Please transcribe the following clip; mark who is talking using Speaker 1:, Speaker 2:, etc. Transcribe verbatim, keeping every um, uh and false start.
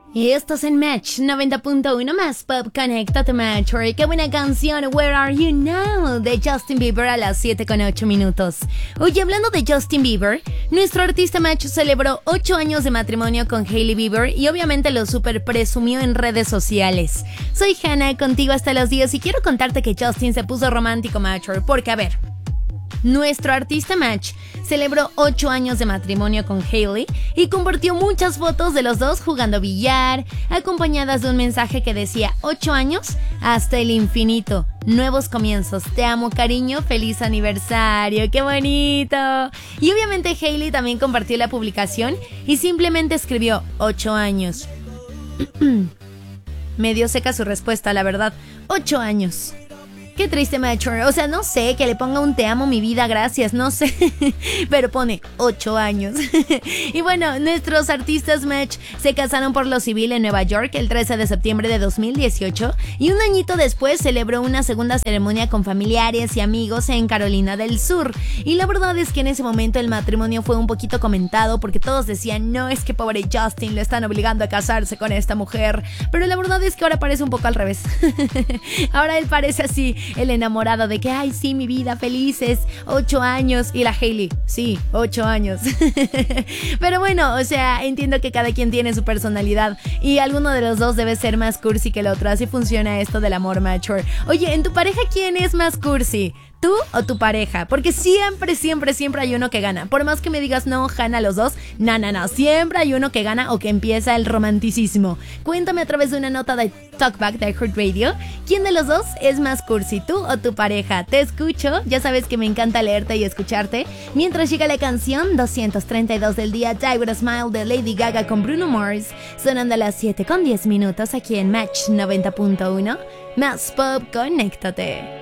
Speaker 1: Y estás en Match noventa punto uno más Pop. Conéctate, Match. Qué buena canción, Where Are You Now, de Justin Bieber a las siete con ocho minutos. Oye, hablando de Justin Bieber, nuestro artista Match celebró ocho años de matrimonio con Hailey Bieber y obviamente lo super presumió en redes sociales. Soy Hannah, contigo hasta los diez, y quiero contarte que Justin se puso romántico, Match, porque a ver... Nuestro artista Match celebró ocho años de matrimonio con Hailey y compartió muchas fotos de los dos jugando billar, acompañadas de un mensaje que decía ocho años hasta el infinito, nuevos comienzos, te amo cariño, feliz aniversario, qué bonito. Y obviamente Hailey también compartió la publicación y simplemente escribió ocho años. Medio seca su respuesta, la verdad, ocho años. Qué triste, Match. O sea, no sé, que le ponga un te amo mi vida, gracias, no sé. Pero pone ocho años. Y bueno, nuestros artistas Match se casaron por lo civil en Nueva York el trece de septiembre de dos mil dieciocho. Y un añito después celebró una segunda ceremonia con familiares y amigos en Carolina del Sur. Y la verdad es que en ese momento el matrimonio fue un poquito comentado porque todos decían, no, es que pobre Justin, lo están obligando a casarse con esta mujer. Pero la verdad es que ahora parece un poco al revés. Ahora él parece así, el enamorado de que, ay, sí, mi vida, felices, ocho años. Y la Hailey, sí, ocho años. Pero bueno, o sea, entiendo que cada quien tiene su personalidad y alguno de los dos debe ser más cursi que el otro. Así funciona esto del amor mature. Oye, ¿en tu pareja quién es más cursi? ¿Tú o tu pareja? Porque siempre, siempre, siempre hay uno que gana. Por más que me digas, no, Hannah, los dos. No, no, no. Siempre hay uno que gana o que empieza el romanticismo. Cuéntame a través de una nota de Talkback de iHeartRadio. ¿Quién de los dos es más cursi, tú o tu pareja? Te escucho. Ya sabes que me encanta leerte y escucharte. Mientras llega la canción doscientos treinta y dos del día, Die With A Smile de Lady Gaga con Bruno Mars. Sonando a las siete con diez minutos aquí en Match noventa punto uno. Más Pop, conéctate.